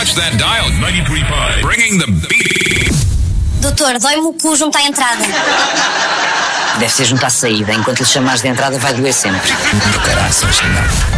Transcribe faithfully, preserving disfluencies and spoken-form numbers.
Scratch that dial. ninety-three point five. Bringing the beat. Doutor, dói-me o cu junto à entrada. Deve ser junto à saída. Enquanto lhe chamares de entrada vai doer sempre. Do caraças, não.